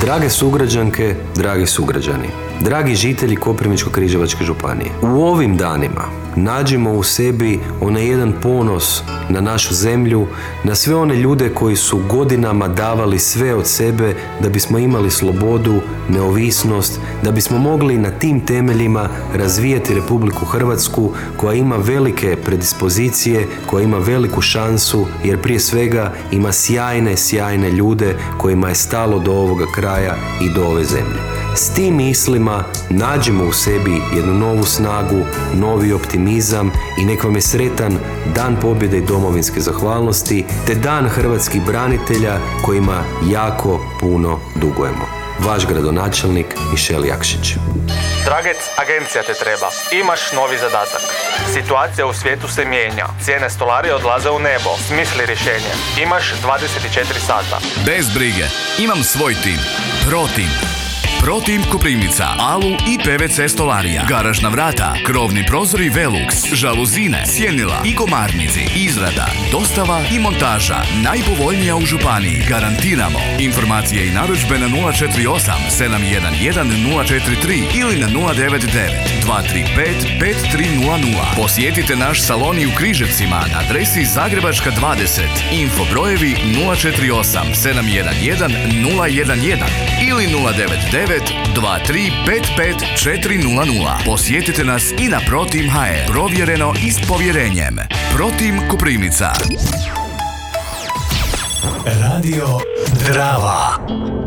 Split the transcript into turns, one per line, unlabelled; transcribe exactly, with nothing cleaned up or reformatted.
Drage sugrađanke, dragi sugrađani, dragi žitelji Koprivničko-križevačke županije, u ovim danima nađimo u sebi onaj jedan ponos na našu zemlju, na sve one ljude koji su godinama davali sve od sebe da bismo imali slobodu, neovisnost, da bismo mogli na tim temeljima razvijati Republiku Hrvatsku koja ima velike predispozicije, koja ima veliku šansu, jer prije svega ima sjajne, sjajne ljude kojima je stalo do ovoga kraja i do ove zemlje. S tim mislima nađimo u sebi jednu novu snagu, novi optimizam i nek vam je sretan Dan pobjede i domovinske zahvalnosti te Dan hrvatskih branitelja kojima jako puno dugujemo. Vaš gradonačelnik Mišel Jakšić.
Dragec, agencija te treba. Imaš novi zadatak. Situacija u svijetu se mijenja. Cijene stolarije odlaze u nebo. Smisli rješenje. Imaš dvadeset četiri sata.
Bez brige. Imam svoj tim. Protim. Protim Koprivnica, Alu i P V C stolarija, garažna vrata, krovni prozori Velux, žaluzine, sjenila i komarnici, izrada, dostava i montaža, najpovoljnija u županiji, garantiramo. Informacije i narudžbe na nula četiri osam sedam jedan jedan nula četiri tri ili na nula devet devet dva tri pet pet tri nula nula. Posjetite naš salon i u Križevcima na adresi Zagrebačka dvadeset, info brojevi nula četiri osam sedam jedan jedan nula jedan jedan ili nula devet devet dva tri pet pet četiri nula nula. Posjetite nas i na Protim ha er. Provjereno i s povjerenjem. Protim Koprivnica.
Radio Drava.